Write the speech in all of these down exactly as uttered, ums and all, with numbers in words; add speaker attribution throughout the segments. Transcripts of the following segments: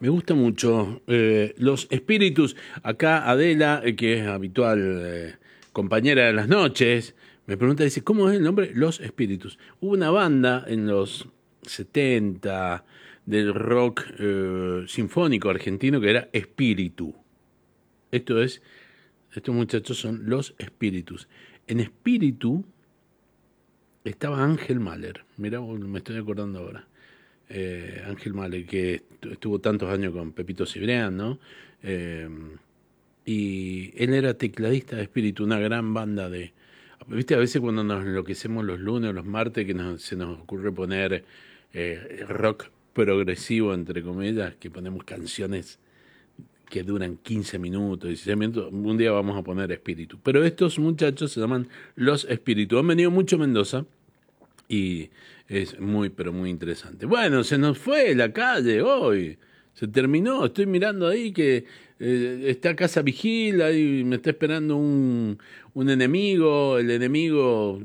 Speaker 1: Me gusta mucho. Eh, los espíritus. Acá Adela, eh, que es habitual eh, compañera de las noches, me pregunta, dice, ¿cómo es el nombre? Los Espíritus. Hubo una banda en los setenta del rock eh, sinfónico argentino que era Espíritu. Esto es, estos muchachos son Los Espíritus. En Espíritu estaba Ángel Mahler. Mirá, me estoy acordando ahora. Eh, Ángel Mahler, que estuvo tantos años con Pepito Cibrián, ¿no? Eh, y él era tecladista de Espíritu, una gran banda de... ¿Viste? A veces cuando nos enloquecemos los lunes o los martes, que nos, se nos ocurre poner eh, rock progresivo, entre comillas, que ponemos canciones que duran quince minutos, dieciséis minutos, un día vamos a poner Espíritu. Pero estos muchachos se llaman Los Espíritus. Han venido mucho a Mendoza y es muy, pero muy interesante. Bueno, se nos fue la calle hoy. Se terminó. Estoy mirando ahí que eh, está Casa Vigila y me está esperando un, un enemigo. El enemigo...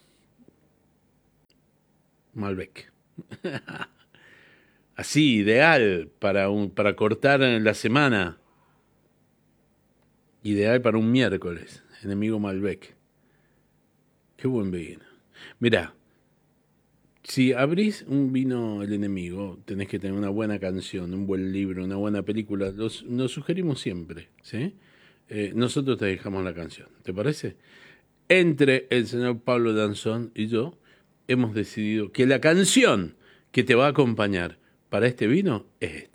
Speaker 1: Malbec. Así, ideal para, un, para cortar la semana. Ideal para un miércoles. Enemigo Malbec. Qué buen vino. Mirá, si abrís un vino El Enemigo, tenés que tener una buena canción, un buen libro, una buena película. Los, nos sugerimos siempre, ¿sí? Eh, nosotros te dejamos la canción, ¿te parece? Entre el señor Pablo Danzón y yo hemos decidido que la canción que te va a acompañar para este vino es esta.